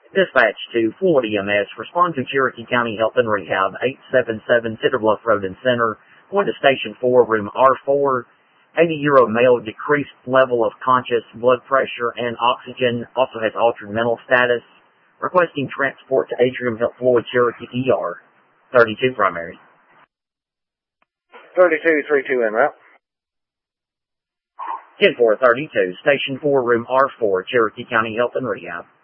Dispatch to Florida EMS. Respond to Cherokee County Health and Rehab, 877 Cedar Bluff Road and Center. Going to Station 4, Room R4. 80-year-old male, decreased level of conscious blood pressure and oxygen. Also has altered mental status. Requesting transport to Atrium Health Floyd Cherokee ER. 32 primary. 3232 en route. 10-432, Station 4, Room R4, Cherokee County Health and Rehab.